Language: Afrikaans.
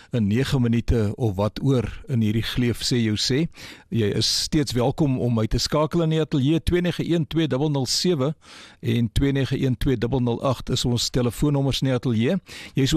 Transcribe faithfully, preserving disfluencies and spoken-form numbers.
in nege minute of wat oor in hierdie Gleef sê jou sê. Jy is steeds welkom om my te skakel in die ateljee. Twee nege een twee nul nul sewe en twee nege een twee nul nul agt is ons telefoonnommers in die ateljee. Jy is